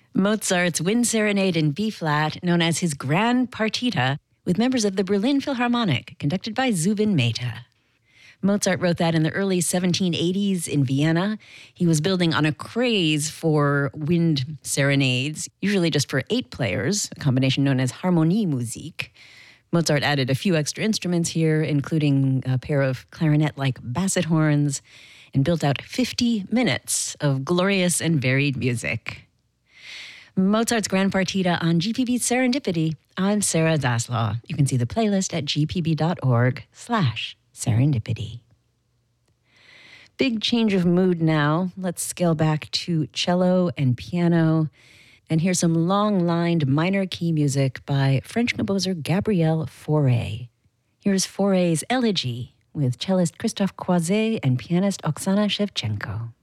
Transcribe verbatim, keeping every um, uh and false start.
Mozart's Wind Serenade in B-flat, known as his Grand Partita, with members of the Berlin Philharmonic, conducted by Zubin Mehta. Mozart wrote that in the early seventeen eighties in Vienna. He was building on a craze for wind serenades, usually just for eight players, a combination known as Harmoniemusik. Mozart added a few extra instruments here, including a pair of clarinet-like basset horns, and built out fifty minutes of glorious and varied music. Mozart's Grand Partita on G P B Serendipity. I'm Sarah Zaslaw. You can see the playlist at gpb.org slash serendipity. Big change of mood now. Let's scale back to cello and piano and hear some long-lined minor key music by French composer Gabriel Fauré. Here's Fauré's Elegy with cellist Christophe Croizet and pianist Oksana Shevchenko.